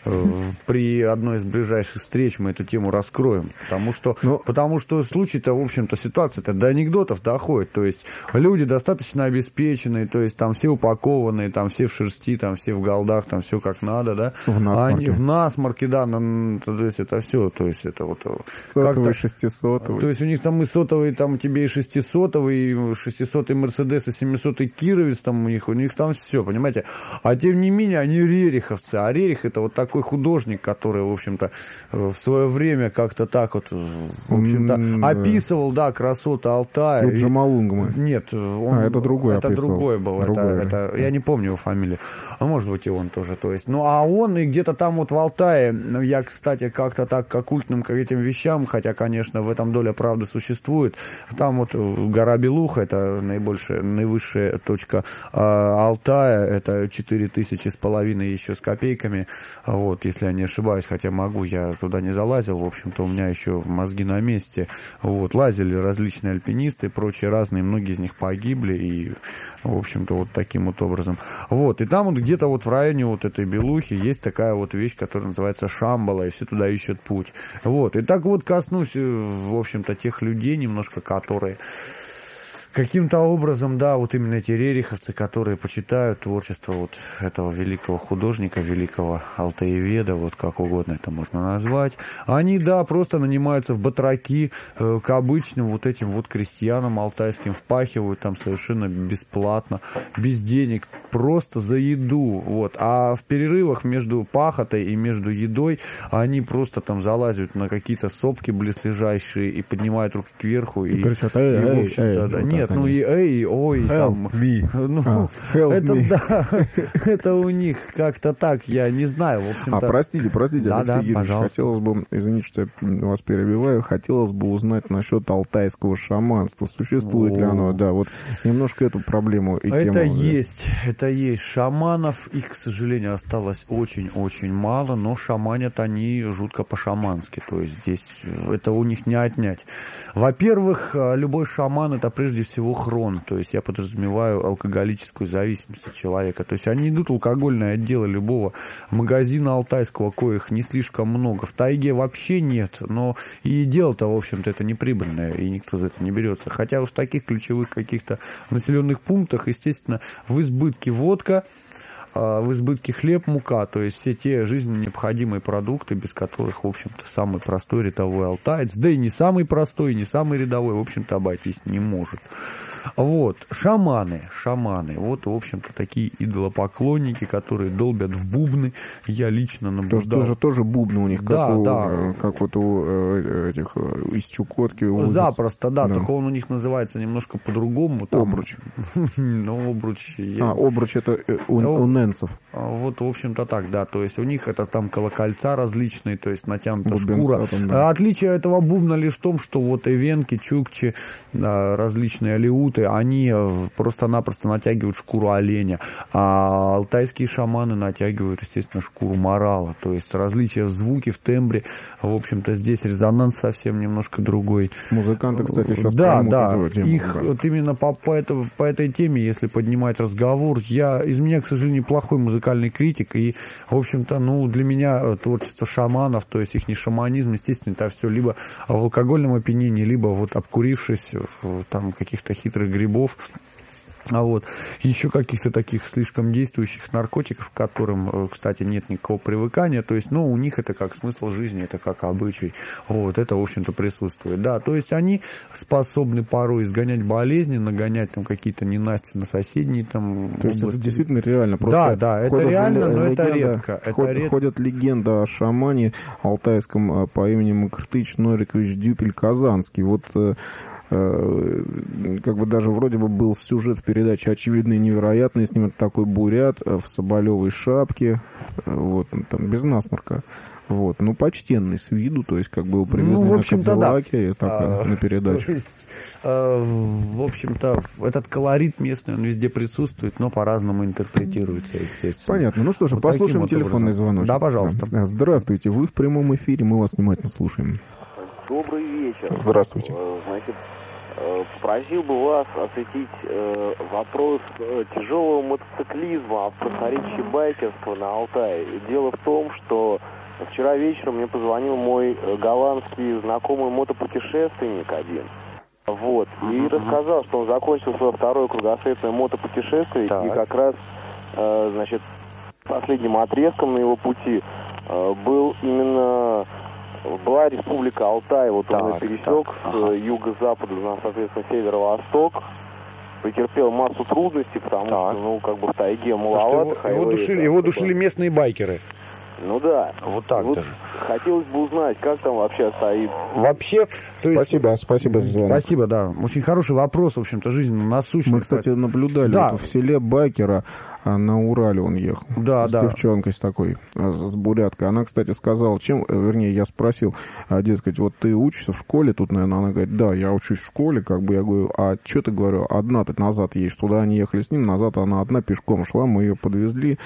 при одной из ближайших встреч мы эту тему раскроем. Потому что, Но... потому что случай-то, в общем-то, ситуация-то до анекдотов доходит. То есть люди достаточно обеспеченные, то есть там все упакованные, там все в шерсти, там все в голдах, там все как надо, да. В насморке. Они в насморке, да, на, то есть это все, то есть это вот... Сотовый, шестисотовый. То есть у них там и сотовый, там тебе и шестисотовый, и шестисотый Мерседес, и семисотый Кировец, там у них, у них там все, понимаете. А тем не менее, они рериховцы, а рерих это вот такой художник, который, в общем-то, в свое время как-то так вот, в общем-то, mm, описывал, да, красоты Алтая. Ну, Джамалунг мы. Нет, он, а, это другой это описывал. другой был, другой это, это, я не помню его фамилию, а может быть и он тоже, то есть, ну, а он и где-то там вот в Алтае, я, кстати, как-то так к оккультным к этим вещам, хотя, конечно, в этом доля правды существует, там вот гора Белуха, это наибольшая, наивысшая точка а, Алтая, это четыре тысячи с половиной еще с копейками, вот, если я не ошибаюсь, хотя могу, я туда не залазил, в общем-то, у меня еще мозги на месте, вот, лазили различные альпинисты и прочие разные, многие из них погибли, и, в общем-то, вот таким вот образом, вот, и там вот где-то вот в районе вот этой Белухи есть такая вот вещь, которая называется Шамбала, и все туда ищут путь, вот, и так вот коснусь, в общем-то, тех людей немножко, которые каким-то образом, да, вот именно эти рериховцы, которые почитают творчество вот этого великого художника, великого алтаеведа, вот как угодно это можно назвать, они, да, просто нанимаются в батраки э, к обычным вот этим вот крестьянам алтайским, впахивают там совершенно бесплатно, без денег, просто за еду, вот. А в перерывах между пахотой и между едой они просто там залазят на какие-то сопки близлежащие и поднимают руки кверху. И, и кричат, эй, и, эй, эй, да, вот нет, ну и эй, ой, help там, me. Ну, ah, help это, me. Да, это у них как-то так, я не знаю. В общем-то... А, простите, простите, да, Алексей да, Юрьевич, пожалуйста. хотелось бы, извините, что я вас перебиваю, хотелось бы узнать насчет алтайского шаманства. Существует О. ли оно? Да, вот немножко эту проблему и тему. Это есть, это есть. Шаманов, их, к сожалению, осталось очень-очень мало, но шаманят они жутко по-шамански. То есть здесь это у них не отнять. Во-первых, любой шаман это прежде всего хрон. То есть я подразумеваю алкоголическую зависимость от человека. То есть они идут в алкогольные отделы любого магазина алтайского, коих не слишком много. В тайге вообще нет, но и дело-то, в общем-то, это не прибыльное, и никто за это не берется. Хотя в таких ключевых каких-то населенных пунктах, естественно, в избытке водка, в избытке хлеб, мука, то есть все те жизненно необходимые продукты, без которых, в общем-то, самый простой рядовой алтаец, да и не самый простой, не самый рядовой, в общем-то, обойтись не может. Вот, шаманы, шаманы, вот, в общем-то, такие идолопоклонники, которые долбят в бубны, я лично наблюдал. Тоже, тоже бубны у них, как, да, у, да. как вот у этих, из Чукотки. Запросто, да, да, только он у них называется немножко по-другому. Там, обруч. Ну, обруч. А, обруч это у, у ненцев. Вот, в общем-то, так, да, то есть у них это там колокольца различные, то есть натянута шкура. Там, да. Отличие этого бубна лишь в том, что вот эвенки, чукчи, различные алеуты, они просто-напросто натягивают шкуру оленя, а алтайские шаманы натягивают, естественно, шкуру морала. То есть различия в звуке, в тембре, в общем-то, здесь резонанс совсем немножко другой. Музыканты, кстати, сейчас да, да, тему, их да. Вот именно по, по, это, по этой теме, если поднимать разговор, я, из меня, к сожалению, плохой музыкальный критик, и, в общем-то, ну, для меня творчество шаманов, то есть их не шаманизм, естественно, это все либо в алкогольном опьянении, либо вот обкурившись там каких-то хитрых грибов, а вот еще каких-то таких слишком действующих наркотиков, к которым, кстати, нет никакого привыкания, то есть, ну, у них это как смысл жизни, это как обычай, вот, это, в общем-то, присутствует, да, то есть они способны порой изгонять болезни, нагонять там какие-то ненастья на соседние там то есть области. Это действительно реально, просто да, да, это реально, но это редко. Ход, это ред... Ходит легенда о шамане алтайском по имени Макртыч Норикович Дюпель-Казанский, вот... как бы даже вроде бы был сюжет в передаче «Очевидно и невероятно», с ним такой бурят в соболевой шапке, вот, там, без насморка. Вот, ну, почтенный с виду, то есть, как бы его привезли ну, на Кадиллаке, да. так, а, на передачу. Есть, а, в общем-то, этот колорит местный, он везде присутствует, но по-разному интерпретируется, естественно. Понятно. Ну что ж, вот послушаем вот телефонный звоночек. Да, пожалуйста. Да. Здравствуйте, вы в прямом эфире, мы вас внимательно слушаем. Добрый вечер. Здравствуйте. Значит, попросил бы вас осветить э, вопрос э, тяжелого мотоциклизма в просторечии байкерства на Алтае. Дело в том, что вчера вечером мне позвонил мой э, голландский знакомый мотопутешественник один. Вот. И рассказал, что он закончил свое второе кругосветное мотопутешествие. Так. И как раз, э, значит, последним отрезком на его пути э, был именно... Была республика Алтай, вот так, он ее пересек так, с ага. юго-запада на, соответственно, северо-восток. Претерпел массу трудностей, потому так. что, ну, как бы в тайге маловато. Его, его, душили, его душили местные байкеры. Ну да. Вот так вот даже. Хотелось бы узнать, как там вообще стоит. Вообще, то есть... Спасибо, спасибо за звонок. Спасибо, да. Очень хороший вопрос, в общем-то, жизненно насущный. Мы, кстати, наблюдали да. вот в селе байкера, на Урале он ехал. Да, с да. девчонкой с такой, с буряткой. Она, кстати, сказала, чем, вернее, я спросил, дескать, вот ты учишься в школе тут, наверное, она говорит, да, я учусь в школе, как бы, я говорю, а что ты, говорю, одна ты назад едешь, туда они ехали с ним, назад она одна пешком шла, мы ее подвезли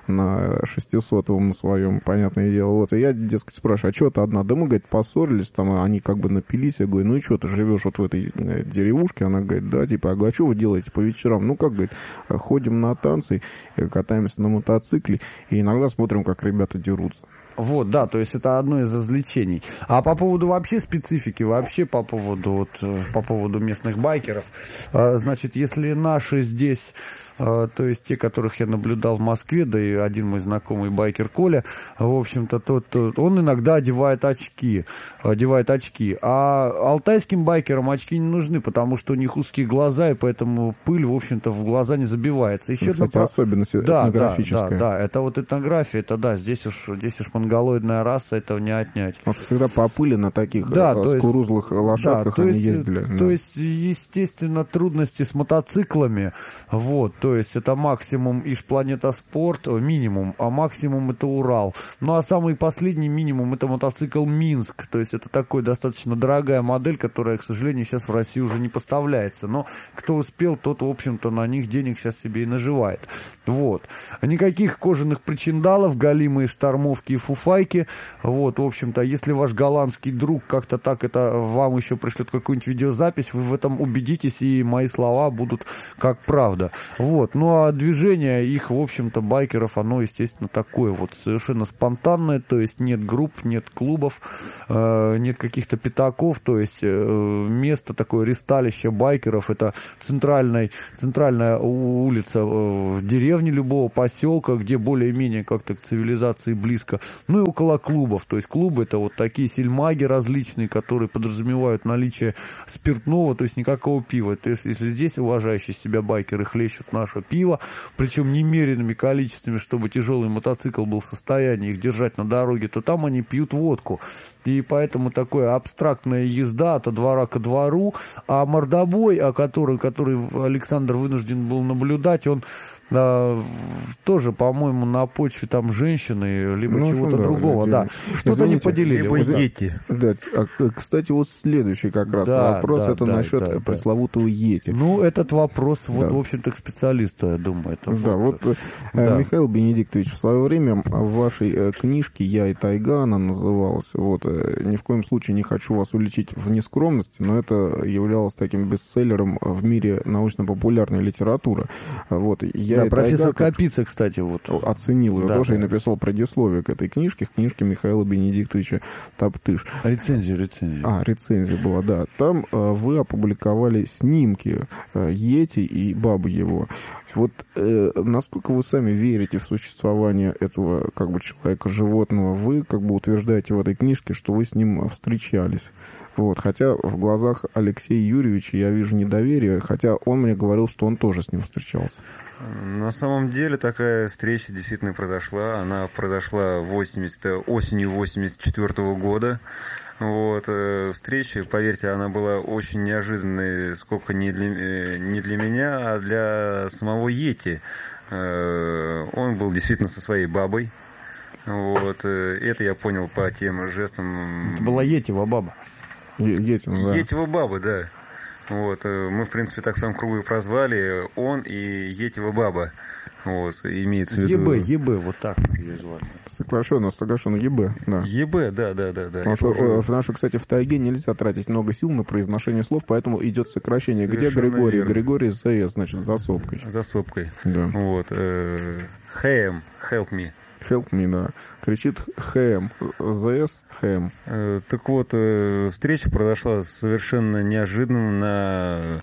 на шестисотовом своем, понятное дело, вот, и я, дескать, спрашиваю, а что ты одна? Да мы, говорит, поссорились, там, они как бы напились, я говорю, ну и что, ты живешь вот в этой деревушке? Она говорит, да, типа, я говорю, а что вы делаете по вечерам? Ну, как, говорит, ходим на танцы, катаемся на мотоцикле, и иногда смотрим, как ребята дерутся. Вот, да, то есть это одно из развлечений. А по поводу вообще специфики, вообще по поводу, вот, по поводу местных байкеров, значит, если наши здесь то есть те, которых я наблюдал в Москве, да и один мой знакомый байкер Коля, в общем-то, тот, тот, он иногда одевает очки, одевает очки, а алтайским байкерам очки не нужны, потому что у них узкие глаза, и поэтому пыль, в общем-то, в глаза не забивается. Еще кстати, одна... особенность да, этнографическая. Да, да, да, это вот этнография, это да, здесь уж, здесь уж монголоидная раса, этого не отнять. Потому что всегда по пыли на таких да, скурузлых лошадках да, они есть, ездили. То да. есть, естественно, трудности с мотоциклами, вот, то есть это максимум Иж Планета Спорт, минимум, а максимум это Урал. Ну а самый последний минимум это мотоцикл Минск, то есть это такой достаточно дорогая модель, которая, к сожалению, сейчас в России уже не поставляется. Но кто успел, тот, в общем-то, на них денег сейчас себе и наживает. Вот. Никаких кожаных причиндалов, галимые штормовки и фуфайки. Вот, в общем-то, если ваш голландский друг как-то так это вам еще пришлет какую-нибудь видеозапись, вы в этом убедитесь, и мои слова будут как правда. Вот. Ну а движение их, в общем-то, байкеров, оно, естественно, такое вот совершенно спонтанное, то есть нет групп, нет клубов, э, нет каких-то пятаков, то есть э, место такое, ресталище байкеров, это центральная, центральная улица э, деревни любого поселка, где более-менее как-то к цивилизации близко, ну и около клубов, то есть клубы это вот такие сельмаги различные, которые подразумевают наличие спиртного, то есть никакого пива, то есть если здесь уважающие себя байкеры хлещут наше пиво, причем немеренными количествами, чтобы тяжелый мотоцикл был в состоянии их держать на дороге, то там они пьют водку. И поэтому такая абстрактная езда от двора ко двору, а мордобой, о котором, который Александр вынужден был наблюдать, он а, тоже, по-моему, на почве там женщины, либо ну, чего-то да, другого. Да. Что-то не поделили. Либо Йети. Да, а, кстати, вот следующий как раз да, вопрос, да, это да, насчет да, пресловутого Йети. Ну, этот вопрос, да. вот, в общем-то, к специалисту, я думаю. Это да, вот, вот да. Михаил Бенедиктович, в свое время в вашей книжке «Я и тайга» она называлась, вот, ни в коем случае не хочу вас уличить в нескромности, но это являлось таким бестселлером в мире научно-популярной литературы. Вот, я да, профессор тайга, Капица, кстати, вот. Оценил ее да, тоже да. и написал предисловие к этой книжке, к книжке Михаила Бенедиктовича Топтыш. Рецензия, рецензия. А, рецензия была, да. Там э, вы опубликовали снимки э, Йети и бабы его. Вот э, насколько вы сами верите в существование этого как бы человека-животного, вы как бы утверждаете в этой книжке, что вы с ним встречались. Вот, хотя в глазах Алексея Юрьевича я вижу недоверие, хотя он мне говорил, что он тоже с ним встречался. На самом деле такая встреча действительно произошла. Она произошла восемьдесят, осенью восемьдесят четвёртого года. Вот, э, встреча, поверьте, она была очень неожиданной, сколько не для, не для меня, а для самого Йети. Э, он был действительно со своей бабой. Вот, э, это я понял по тем жестам. Это была Йетива баба. Йетива, да. Йетива баба, да. Вот, э, мы, в принципе, так в своем кругу и прозвали. Он и Йетива баба. Вот, имеется в виду... ЕБ, ЕБ, вот так ее звали. Соглашенно, соглашенно, ЕБ, да. ЕБ, да, да, да. да. Потому что в нашу, кстати, в тайге нельзя тратить много сил на произношение слов, поэтому идет сокращение. Совершенно Где Григорий? Верно. Григорий ЗС, значит, за сопкой. За сопкой. Да. Вот. Хэм, help me. Help me, да. Кричит Хэм. ЗС Хэм. Так вот, встреча произошла совершенно неожиданно на...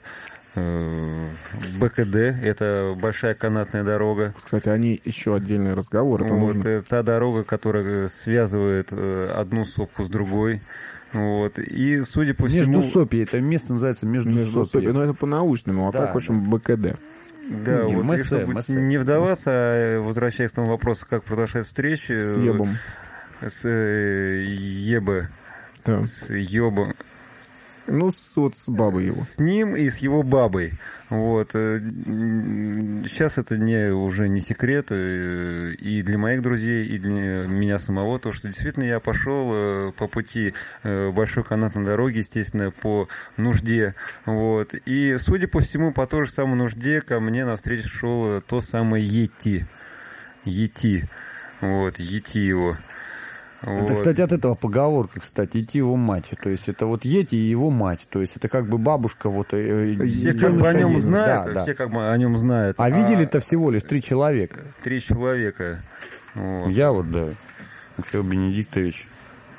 БКД, это большая канатная дорога. Кстати, они еще отдельный разговор. Это вот, нужно... та дорога, которая связывает одну сопку с другой. Вот. И, судя по всему... Междусопье, это место называется Междусопье. Междусопье, но это по-научному, а да, так, в общем, да. БКД. Да, не, вот мы чтобы мы не вдаваться, а возвращаясь к тому вопросу, как продолжать встречи... С Ебом. С Ебо. Да. С Ебом. Ну, с, вот с бабой его. С ним и с его бабой. Вот. Сейчас это не, уже не секрет и для моих друзей, и для меня самого, то, что действительно я пошел по пути большой канатной дороги, естественно, по нужде. Вот. И, судя по всему, по той же самой нужде ко мне навстречу шел то самое Йети. Йети. Вот, Йети его. Вот. Это, Вот. кстати, от этого поговорка, кстати, идти его мать. То есть это вот Йети и его мать. То есть это как бы бабушка вот. Все как бы о нем знают, да, да. все как бы о нем знают. А, а видели-то всего лишь три человека. Три человека. Вот. Я вот, да, Михаил Бенедиктович.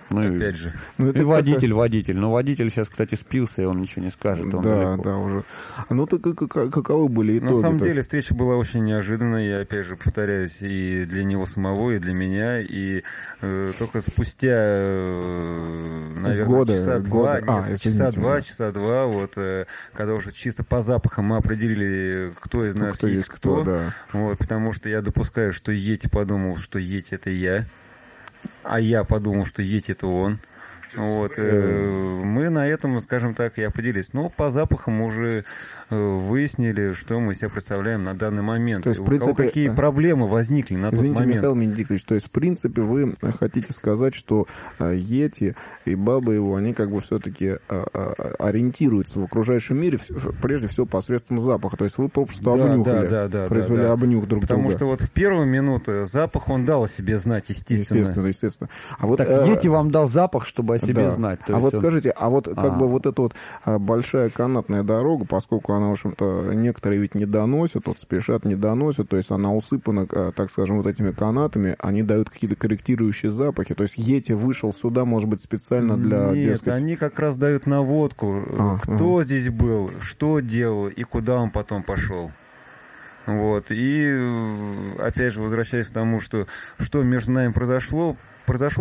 Ну, опять же. Ну, и водитель, водитель. Но водитель сейчас, кстати, спился, и он ничего не скажет. Он да, далеко. да, уже. Ну, так как- как- каковы были итоги? На самом так? деле встреча была очень неожиданной, я опять же повторяюсь, и для него самого, и для меня, и э, только спустя, э, наверное, Года, часа два, года. А, нет, извините, часа два, да. часа два, вот, э, когда уже чисто по запахам мы определили, кто из Ну, нас кто есть есть кто, кто, да. вот, потому что я допускаю, что Йети подумал, что Йети это я, а я подумал, что Йети это он. Вот, э, мы на этом, скажем так, и определились. Но по запахам уже э, выяснили, что мы себя представляем на данный момент. То есть, И в у кого принципе, какие проблемы возникли на Извините, тот момент. Михаил Менедиктович, то есть, в принципе, вы хотите сказать, что э, Йети и баба его, они как бы все-таки э, э, ориентируются в окружающем мире, в- прежде всего, посредством запаха. То есть вы попросту Да, обнюхали, да, да, да, произвели да, да. обнюх друг Потому друга. что вот в первую минуту запах он дал о себе знать, естественно. Естественно, естественно. А вот, Так, э, Йети вам дал запах, чтобы о себе да. знать. То А есть вот он- скажите, а вот как А. бы вот эта вот а, большая канатная дорога, поскольку она, в общем-то, некоторые ведь не доносят, вот спешат, не доносят, то есть она усыпана, а, так скажем, вот этими канатами, они дают какие-то корректирующие запахи, то есть Йети вышел сюда, может быть, специально для, Нет, дескать, они как раз дают наводку, А, кто здесь был, что делал и куда он потом пошел. Вот. И, э, опять же, возвращаясь к тому, что, что между нами произошло, произошло